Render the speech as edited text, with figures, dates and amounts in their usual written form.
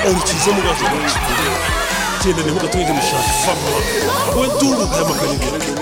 urukiza mugaje genda niho gatoye mushaka wowe tunguka y'amakarere